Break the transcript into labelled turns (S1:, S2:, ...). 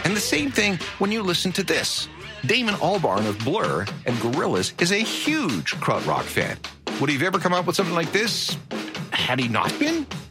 S1: And the same thing when you listen to this. Damon Albarn of Blur and Gorillaz is a huge krautrock fan. Would he have ever come up with something like this had he not been?